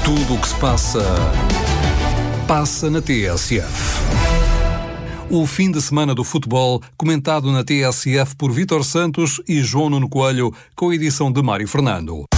Tudo o que se passa na TSF. O fim de semana do futebol, comentado na TSF por Vítor Santos e João Nuno Coelho, com a edição de Mário Fernando.